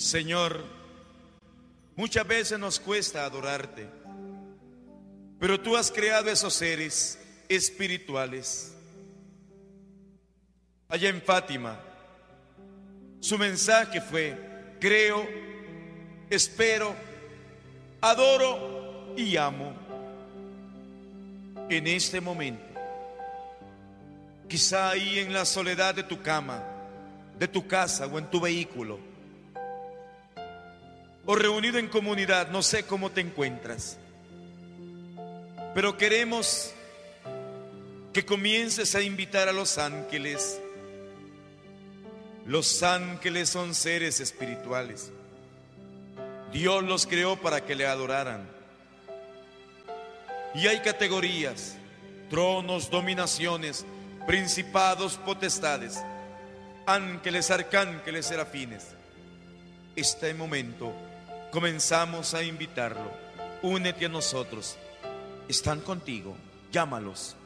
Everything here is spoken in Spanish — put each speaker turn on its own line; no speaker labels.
Señor, muchas veces nos cuesta adorarte, pero tú has creado esos seres espirituales. Allá en Fátima, su mensaje fue: creo, espero, adoro y amo. En este momento, quizá ahí en la soledad de tu cama, de tu casa o en tu vehículo, o reunido en comunidad, no sé cómo te encuentras, pero queremos que comiences a invitar a los ángeles. Los ángeles son seres espirituales. Dios los creó para que le adoraran. Y hay categorías, tronos, dominaciones, principados, potestades, ángeles, arcángeles, serafines. Este momento comenzamos a invitarlo. Únete a nosotros. Están contigo, llámalos.